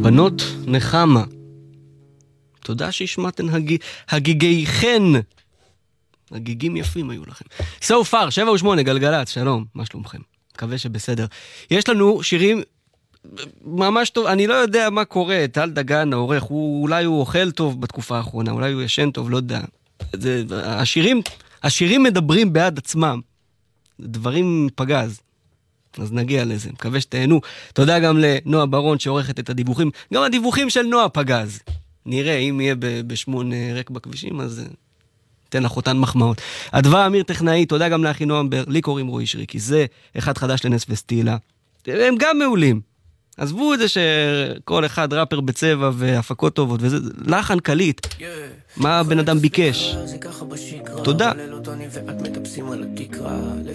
בנות נחמה, תודה שהשמעתן הגיגיכן. הגיגים יפים היו לכם. So far, 7 ו8, גלגלת, שלום, מה שלומכם? מקווה שבסדר. יש לנו שירים ממש טוב, אני לא יודע מה קורה, טל דגן העורך, אולי הוא אוכל טוב בתקופה האחרונה, אולי הוא ישן טוב, לא יודע. השירים מדברים בעד עצמם, דברים פגז. אז נגיע לזה, מקווה שתהנו. תודה גם לנועה ברון שעורכת את הדיווחים, גם הדיווחים של נועה פגז. נראה, אם יהיה ב8 ריק בכבישים, אז תן לך אותן מחמאות. אדווה אמיר טכנאי, תודה גם לאחי נועם בר, לי קוראים רועי שריקי, זה אחד חדש לנס וסטילה. הם גם מעולים. עזבו את זה שכל אחד ראפר בצבע והפקות טובות, וזה לחן קליט. מה הבן אדם ביקש? תודה.